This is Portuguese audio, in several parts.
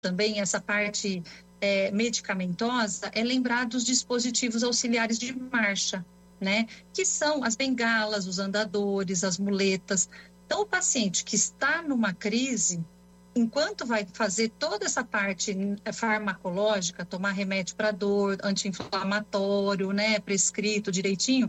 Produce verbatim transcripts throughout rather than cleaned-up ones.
também, essa parte é, medicamentosa, é lembrar dos dispositivos auxiliares de marcha, né? Que são as bengalas, os andadores, as muletas. Então, o paciente que está numa crise, enquanto vai fazer toda essa parte farmacológica, tomar remédio para dor, anti-inflamatório, né, prescrito direitinho,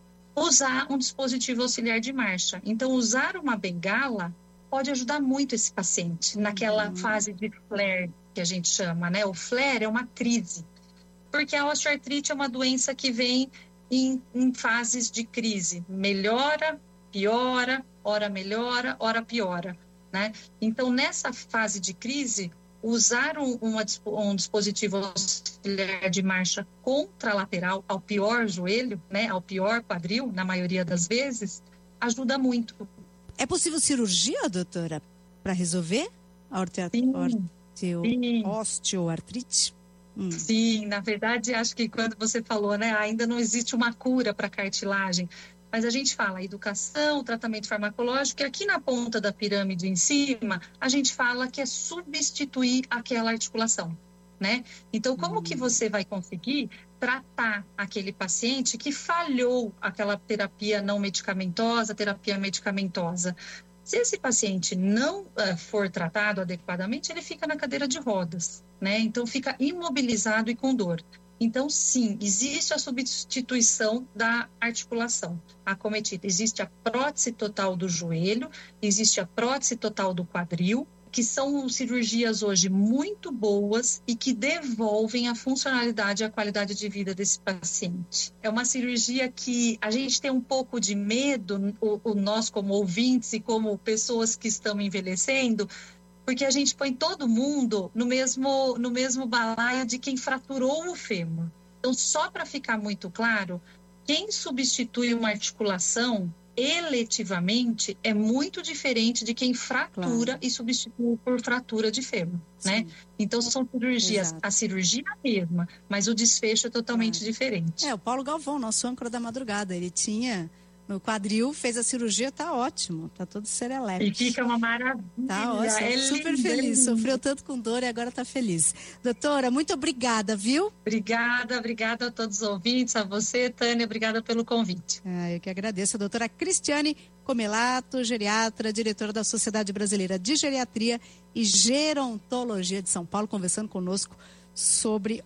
usar um dispositivo auxiliar de marcha. Então, usar uma bengala pode ajudar muito esse paciente naquela uhum. fase de flare, que a gente chama, né? O flare é uma crise, porque a osteoartrite é uma doença que vem em, em fases de crise. Melhora, piora, ora melhora, ora piora, né? Então, nessa fase de crise, usar um, uma, um dispositivo auxiliar de marcha contralateral ao pior joelho, né, ao pior quadril, na maioria das vezes, ajuda muito. É possível cirurgia, doutora, para resolver a orte... Sim, orteo... sim. osteoartrite? Hum. Sim, na verdade, acho que quando você falou, né, ainda não existe uma cura para cartilagem, mas a gente fala educação, tratamento farmacológico, e aqui na ponta da pirâmide em cima, a gente fala que é substituir aquela articulação, né? Então, como hum. que você vai conseguir tratar aquele paciente que falhou aquela terapia não medicamentosa, terapia medicamentosa? Se esse paciente não uh, for tratado adequadamente, ele fica na cadeira de rodas, né? Então, fica imobilizado e com dor. Então, sim, existe a substituição da articulação acometida. Existe a prótese total do joelho, existe a prótese total do quadril, que são cirurgias hoje muito boas e que devolvem a funcionalidade e a qualidade de vida desse paciente. É uma cirurgia que a gente tem um pouco de medo, o, o nós como ouvintes e como pessoas que estão envelhecendo, porque a gente põe todo mundo no mesmo, no mesmo balaio de quem fraturou o fêmur. Então, só para ficar muito claro, quem substitui uma articulação eletivamente é muito diferente de quem fratura claro. E substitui por fratura de fêmur, né? Então, são cirurgias, Exato. A cirurgia é a mesma, mas o desfecho é totalmente claro. Diferente. É, o Paulo Galvão, nosso âncora da madrugada, ele tinha... No quadril, fez a cirurgia, tá ótimo, tá todo serelepe. E fica uma maravilha. Tá ótimo, é super lindo, feliz, é sofreu tanto com dor e agora tá feliz. Doutora, muito obrigada, viu? Obrigada, obrigada a todos os ouvintes, a você, Tânia, obrigada pelo convite. Ah, eu que agradeço. A doutora Cristiane Comelato, geriatra, diretora da Sociedade Brasileira de Geriatria e Gerontologia de São Paulo, conversando conosco sobre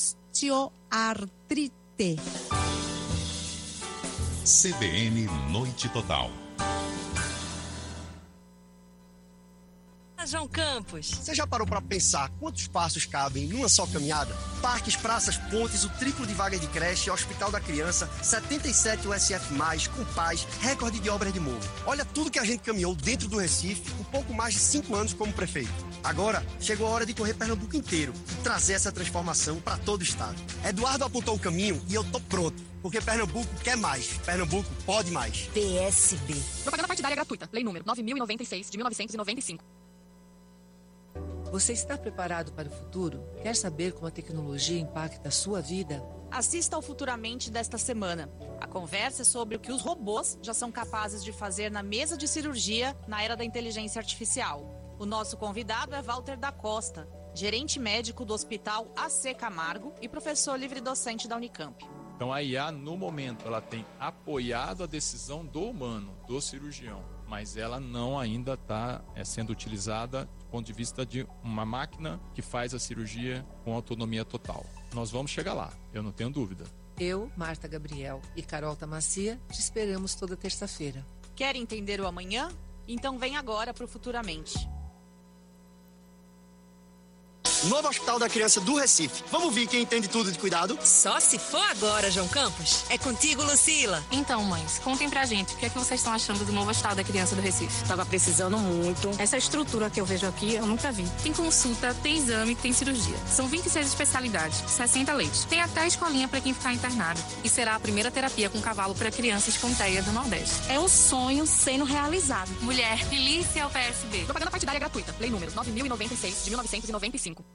osteoartrite. C B N Noite Total. João Campos. Você já parou para pensar quantos passos cabem numa só caminhada? Parques, praças, pontes, o triplo de vagas de creche, Hospital da Criança, setenta e sete U S F mais, com paz, recorde de obras de morro. Olha tudo que a gente caminhou dentro do Recife, com pouco mais de cinco anos como prefeito. Agora, chegou a hora de correr Pernambuco inteiro e trazer essa transformação para todo o estado. Eduardo apontou o caminho e eu tô pronto. Porque Pernambuco quer mais. Pernambuco pode mais. P S B. Propaganda partidária gratuita. Lei número nove mil e noventa e seis, de mil novecentos e noventa e cinco. Você está preparado para o futuro? Quer saber como a tecnologia impacta a sua vida? Assista ao Futuramente desta semana. A conversa é sobre o que os robôs já são capazes de fazer na mesa de cirurgia na era da inteligência artificial. O nosso convidado é Walter da Costa, gerente médico do Hospital A C Camargo e professor livre-docente da Unicamp. Então a I A, no momento, ela tem apoiado a decisão do humano, do cirurgião, mas ela não ainda está é, sendo utilizada do ponto de vista de uma máquina que faz a cirurgia com autonomia total. Nós vamos chegar lá, eu não tenho dúvida. Eu, Marta Gabriel e Carol Tamacia te esperamos toda terça-feira. Quer entender o amanhã? Então vem agora para o Futuramente. Novo Hospital da Criança do Recife. Vamos ver quem entende tudo de cuidado? Só se for agora, João Campos. É contigo, Lucila. Então, mães, contem pra gente o que é que vocês estão achando do Novo Hospital da Criança do Recife. Tava precisando muito. Essa estrutura que eu vejo aqui, eu nunca vi. Tem consulta, tem exame, tem cirurgia. São vinte e seis especialidades, sessenta leitos. Tem até escolinha pra quem ficar internado. E será a primeira terapia com cavalo pra crianças com T E A do Nordeste. É o sonho sendo realizado. Mulher, delícia ao P S B. Propaganda partidária gratuita. Lei número nove mil e noventa e seis, de mil novecentos e noventa e cinco.